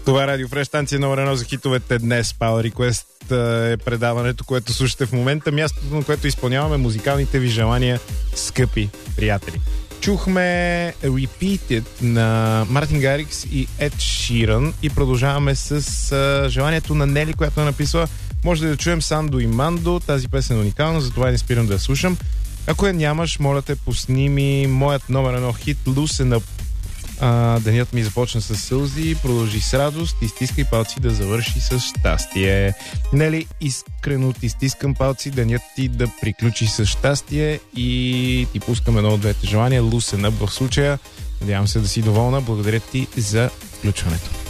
Това е Радио Фреш, станция номер 1 за хитовете днес. Power Request е предаването, което слушате в момента. Мястото, на което изпълняваме музикалните ви желания, скъпи приятели. Чухме Repeated на Мартин Гарикс и Ed Sheeran и продължаваме с желанието на Нели, която е написала: може да чуем Сандо и Мандо. Тази песен е уникална, затова не спирам да я слушам. Ако я нямаш, моля те, пусни ми моят номер 1 хит Loosen Up. Денят ми започна с сълзи, продължи с радост и стискай палци да завърши с щастие. Нели, искрено ти стискам палци, денят ти да приключи с щастие и ти пускам едно от двете желания, Loosen Up в случая. Надявам се да си доволна. Благодаря ти за включването.